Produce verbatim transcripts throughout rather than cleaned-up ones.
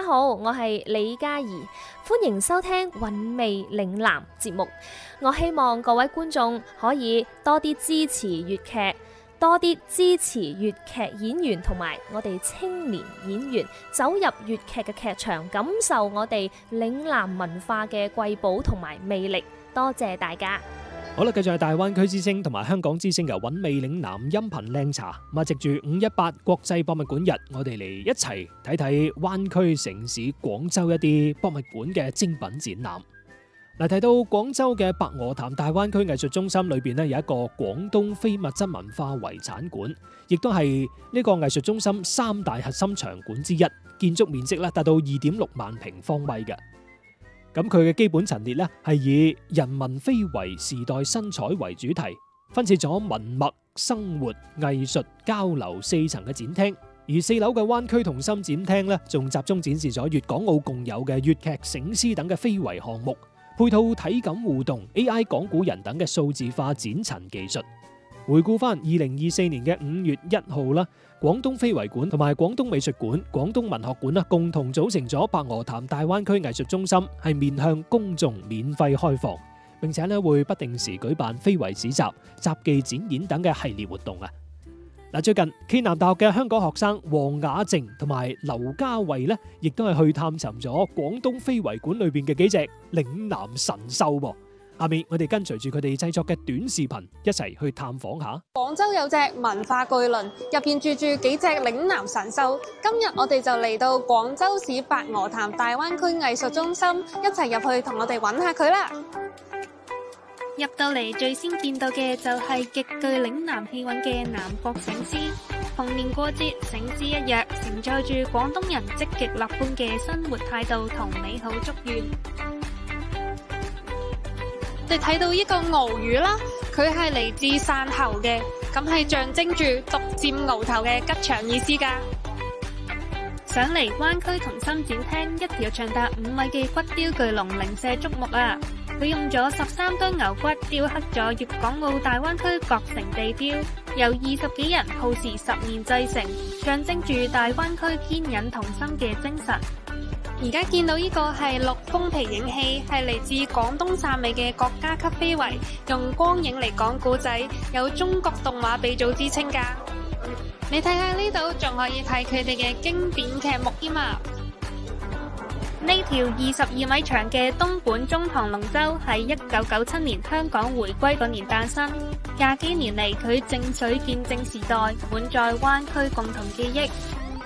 家好，我係李嘉怡，歡迎收聽韻味嶺南節目。我希望各位觀眾可以多啲支持粵劇，多啲支持粵劇演員同埋我哋青年演員，走入粵劇嘅劇場，感受我哋嶺南文化嘅瑰寶同埋魅力。多謝大家。 好啦，繼續係大灣區之聲同埋香港之聲嘅韻味嶺南音頻靚茶。咁啊，藉住五一八國際博物館日，我哋嚟一齊睇睇灣區城市廣州一啲博物館嘅精品展覽。嗱，提到廣州嘅白鵝潭大灣區藝術中心裏邊呢，有一個廣東非物質文化遺產館，亦都係呢個藝術中心三大核心場館之一，建築面積咧達到二點六萬平方米嘅。咁佢嘅基本陳列咧係以人文非遺、時代新彩為主題，分設咗文物、生活、藝術、交流四層嘅展廳。而四樓嘅灣區同心展廳咧，仲集中展示咗粵港澳共有嘅粵劇、醒獅等嘅非遺項目，配套體感互動、A I 講古人等嘅數字化展陳技術。回顧翻二零二四年嘅五月一號啦，廣東非遺館同埋廣東美術館、廣東文學館啦，共同組成咗白鵝潭大灣區藝術中心，係面向公眾免費開放，並且咧會不定時舉辦非遺市集、雜技展演等嘅系列活動啊！嗱，最近暨南大學嘅香港學生黃雅靜同埋劉家慧咧，亦都係去探尋咗廣東非遺館裏邊嘅幾隻嶺南神獸噃。下面我哋跟隨住佢哋製作嘅短視頻，一齊去探訪下。 廣州有隻文化巨輪，入邊住住幾隻嶺南神獸。今日我哋就嚟到廣州市白鵝潭大灣區藝術中心，一齊入去同我哋揾下佢啦。 入到嚟最先見到嘅就係極具嶺南氣韻嘅南國醒獅。逢年過節，醒獅一躍，承載住廣東人積極樂觀嘅生活態度同美好祝願。你睇到一個鰲魚啦，佢係嚟自汕頭嘅，咁係象徵住獨佔鰲頭嘅吉祥意思噶。上嚟灣區同心展廳，一條長達五米嘅骨雕巨龍零舍矚目啊！佢用咗十三噸牛骨雕刻咗粵港澳大灣區各城地標，由二十幾人耗時十年製成，象徵住大灣區堅忍同心嘅精神。而家見到呢個係綠蜂皮影戲，係嚟自廣東汕尾嘅國家級非遺，用光影嚟講古仔，有中國動畫鼻祖之稱噶。你睇下呢度，仲可以睇佢哋嘅經典劇目添啊！呢條二十二米長嘅東莞中塘龍舟喺一九九七年香港回歸嗰年誕生，廿幾年嚟佢正水見證時代，滿載灣區共同記憶。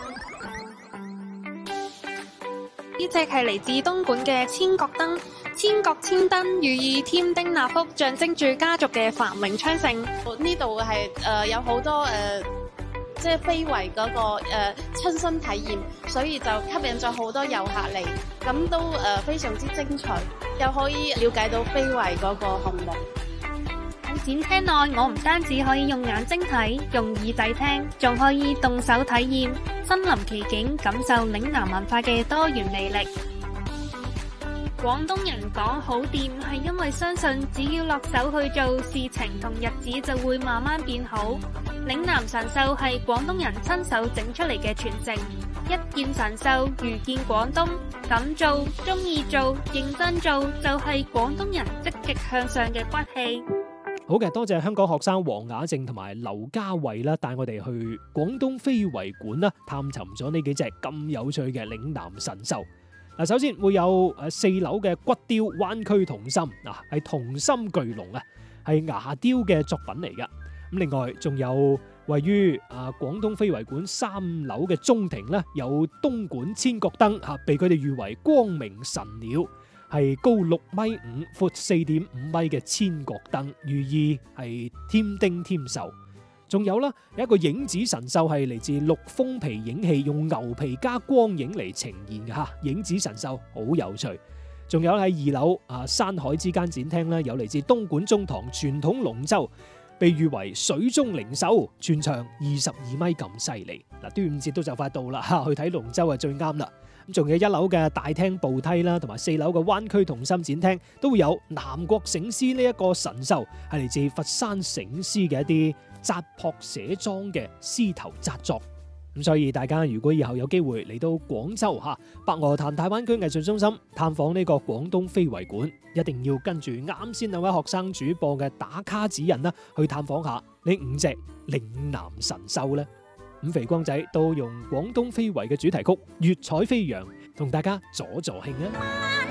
呢隻係嚟自東莞嘅千角燈，千角千燈寓意添丁納福，象徵住家族嘅繁榮昌盛。 呢度係誒有好多誒、呃，即係非遺嗰個誒親身體驗，所以就吸引咗好多遊客嚟，咁都誒、呃、非常之精彩，又可以了解到非遺嗰個項目。 展廳內，我唔單止可以用眼睛睇，用耳仔聽，仲可以動手體驗，身臨其境，感受嶺南文化嘅多元魅力。廣東人講好掂，係因為相信只要落手去做，事情同日子就會慢慢變好。嶺南神獸係廣東人親手整出嚟嘅傳承，一見神獸如見廣東，敢做、中意做、認真做，就係廣東人積極向上嘅骨氣。 好嘅，多謝香港學生黃雅靜同埋劉家慧啦，帶我哋去廣東非遺館啦，探尋咗呢幾隻咁有趣嘅嶺南神獸。嗱，首先會有誒四樓嘅骨雕灣區同心，嗱係同心巨龍啊，係牙雕嘅作品嚟噶。咁另外仲有位於啊廣東非遺館三樓嘅中庭咧，有東莞千角燈吓，被佢哋譽為光明神鳥。係高六米五、闊四點五米嘅千角燈，寓意係添丁添壽。仲有啦，有一個影子神獸係嚟自綠蜂皮影戲，用牛皮加光影嚟呈現嘅吓，影子神獸好有趣。仲有喺二樓啊山海之間展廳咧，有嚟自東莞中塘傳統龍舟，被譽為水中靈獸，全長二十二米咁犀利。嗱，端午節都就快到啦，去睇龍舟啊最啱啦。咁仲有一樓嘅大廳步梯啦，同埋四樓嘅灣區同心展廳都會有南國醒獅呢一個神獸，係嚟自佛山醒獅嘅一啲紮樸寫裝嘅獅頭紮作。 咁所以大家如果以後有機會嚟到廣州嚇白鵝潭大灣區藝術中心探訪呢個廣東非遺館，一定要跟住啱先兩位學生主播嘅打卡指引啦，去探訪下呢五隻嶺南神獸咧。咁肥光仔都用廣東非遺嘅主題曲《粵彩飛揚》同大家助助興啊！